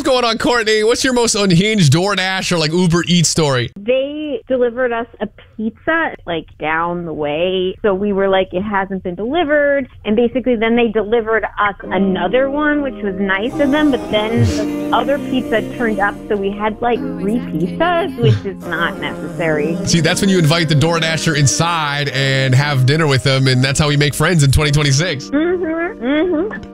What's going on, Courtney? What's your most unhinged DoorDash or like Uber Eats story? They delivered us a pizza like down the way. So we were like, it hasn't been delivered. And basically then they delivered us another one, which was nice of them. But then the other pizza turned up. So we had like 3 pizzas, which is not necessary. See, that's when you invite the DoorDasher inside and have dinner with them. And that's how we make friends in 2026. Mm-hmm.